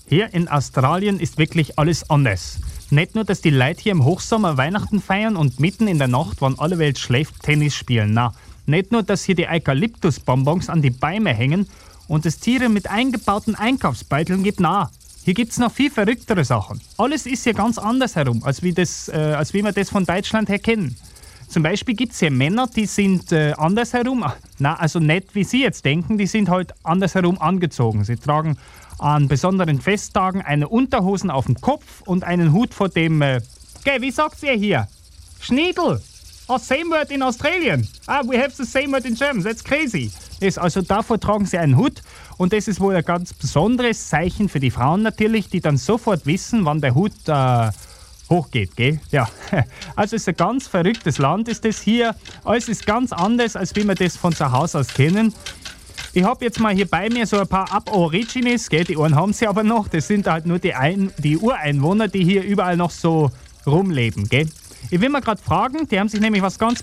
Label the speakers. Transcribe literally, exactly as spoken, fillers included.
Speaker 1: Hier in Australien ist wirklich alles anders. Nicht nur, dass die Leute hier im Hochsommer Weihnachten feiern und mitten in der Nacht, wann alle Welt schläft, Tennis spielen. Na, nicht nur, dass hier die Eukalyptusbonbons an die Bäume hängen und es Tiere mit eingebauten Einkaufsbeuteln gibt. Na, hier gibt's noch viel verrücktere Sachen. Alles ist hier ganz anders herum, als wie, das, äh, als wie wir das von Deutschland her kennen. Zum Beispiel gibt's hier Männer, die sind äh, andersherum, na, also nicht wie Sie jetzt denken, die sind halt andersherum angezogen. Sie tragen an besonderen Festtagen eine Unterhosen auf dem Kopf und einen Hut vor dem, äh, gell, wie sagt's ihr hier? Schniedel! Oh, same word in Australian. Ah, we have the same word in German, that's crazy. Das, also davor tragen sie einen Hut und das ist wohl ein ganz besonderes Zeichen für die Frauen natürlich, die dann sofort wissen, wann der Hut äh, hochgeht, gell? Ja, also es ist ein ganz verrücktes Land, ist das hier. Alles ist ganz anders, als wie wir das von zu Hause aus kennen. Ich habe jetzt mal hier bei mir so ein paar Aborigines, gell? Die einen haben sie aber noch. Das sind halt nur die, ein, die Ureinwohner, die hier überall noch so rumleben, gell? Ich will mal gerade fragen, die haben sich nämlich was ganz